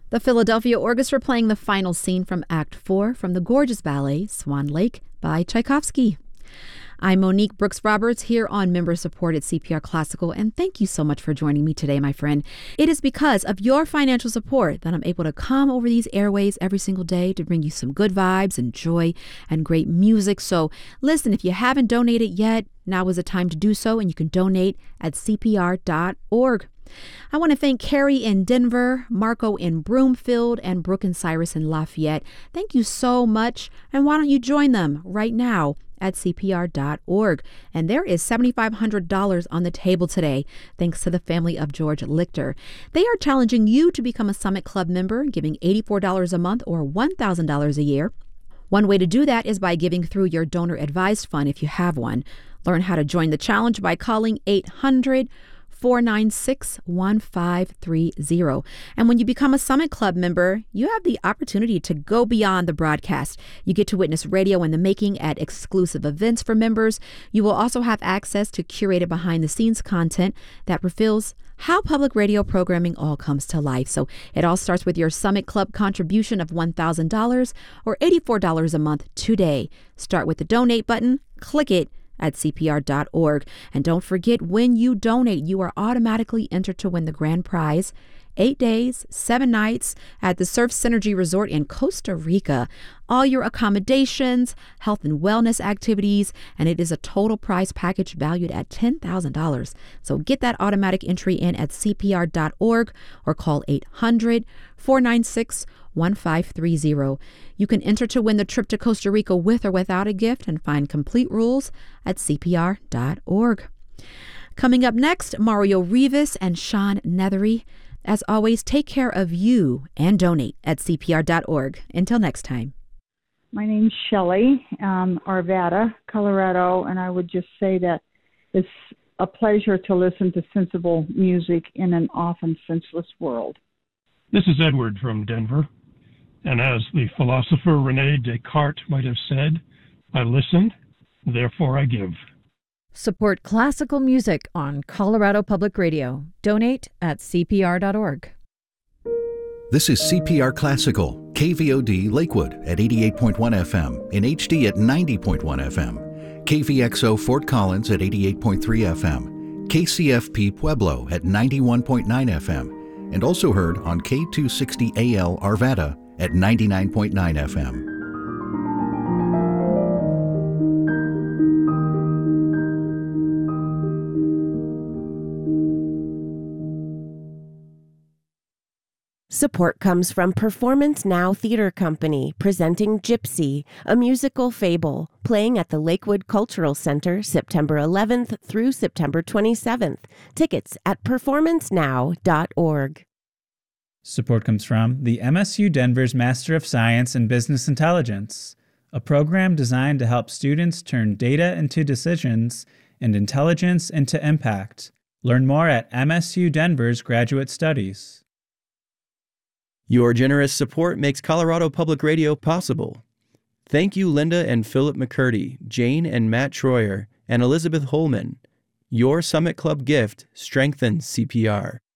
The Philadelphia Orchestra playing the final scene from Act 4 from the gorgeous ballet Swan Lake by Tchaikovsky. I'm Monique Brooks-Roberts here on member-supported CPR Classical, and thank you so much for joining me today, my friend. It is because of your financial support that I'm able to come over these airways every single day to bring you some good vibes and joy and great music. So listen, if you haven't donated yet, now is the time to do so, and you can donate at CPR.org. I want to thank Carrie in Denver, Marco in Broomfield, and Brooke and Cyrus in Lafayette. Thank you so much, and why don't you join them right now at CPR.org. And there is $7,500 on the table today, thanks to the family of George Lichter. They are challenging you to become a Summit Club member, giving $84 a month or $1,000 a year. One way to do that is by giving through your donor-advised fund if you have one. Learn how to join the challenge by calling 800-496-1530. And when you become a Summit Club member, you have the opportunity to go beyond the broadcast. You get to witness radio in the making at exclusive events for members. You will also have access to curated behind-the-scenes content that reveals how public radio programming all comes to life. So it all starts with your Summit Club contribution of $1,000 or $84 a month today. Start with the donate button, click it at CPR.org. And don't forget, when you donate, you are automatically entered to win the grand prize, 8 days, 7 nights at the Surf Synergy Resort in Costa Rica. All your accommodations, health and wellness activities, and it is a total prize package valued at $10,000. So get that automatic entry in at CPR.org or call 800-496-1530. You can enter to win the trip to Costa Rica with or without a gift and find complete rules at CPR.org. Coming up next, Mario Rivas and Sean Nethery. As always, take care of you and donate at CPR.org. Until next time. My name's Shelley, Arvada, Colorado, and I would just say that it's a pleasure to listen to sensible music in an often senseless world. This is Edward from Denver, and as the philosopher René Descartes might have said, I listened, therefore I give. Support classical music on Colorado Public Radio. Donate at CPR.org. This is CPR Classical, KVOD Lakewood at 88.1 FM, in HD at 90.1 FM, KVXO Fort Collins at 88.3 FM, KCFP Pueblo at 91.9 FM, and also heard on K260AL Arvada at 99.9 FM. Support comes from Performance Now Theater Company, presenting Gypsy, a musical fable, playing at the Lakewood Cultural Center September 11th through September 27th. Tickets at performancenow.org. Support comes from the MSU Denver's Master of Science in Business Intelligence, a program designed to help students turn data into decisions and intelligence into impact. Learn more at MSU Denver's Graduate Studies. Your generous support makes Colorado Public Radio possible. Thank you, Linda and Philip McCurdy, Jane and Matt Troyer, and Elizabeth Holman. Your Summit Club gift strengthens CPR.